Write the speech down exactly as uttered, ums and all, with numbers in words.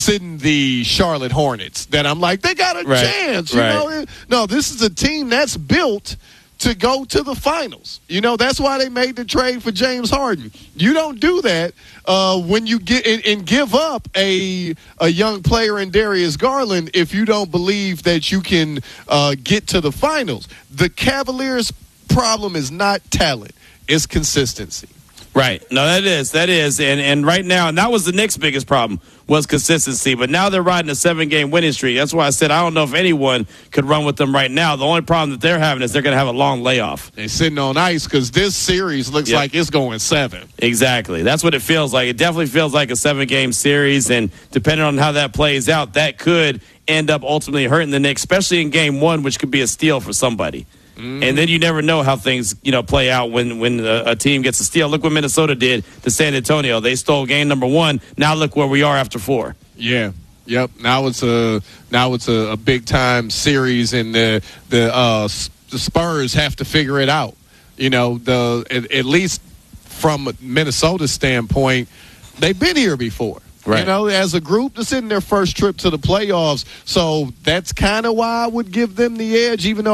sitting the Charlotte Hornets that I'm like, they got a right. chance. You right. know, no, this is a team that's built to go to the finals. You know, that's why they made the trade for James Harden. You don't do that uh, when you get and, and give up a a young player in Darius Garland if you don't believe that you can uh, get to the finals. The Cavaliers' problem is not talent; it's consistency. Right. No, that is. That is. And and right now, and that was the Knicks' biggest problem, was consistency. But now they're riding a seven-game winning streak. That's why I said I don't know if anyone could run with them right now. The only problem that they're having is they're going to have a long layoff. They're sitting on ice because this series looks yep. like it's going seven. Exactly. That's what it feels like. It definitely feels like a seven-game series, and depending on how that plays out, that could end up ultimately hurting the Knicks, especially in game one, which could be a steal for somebody. Mm. And then you never know how things, you know, play out when, when a, a team gets a steal. Look what Minnesota did to San Antonio. They stole game number one. Now look where we are after four. Yeah. Yep. Now it's a now it's a, a big time series, and the the uh, the Spurs have to figure it out. You know, the at, at least from Minnesota's standpoint, they've been here before. Right. You know, as a group, this isn't their first trip to the playoffs, so that's kind of why I would give them the edge, even though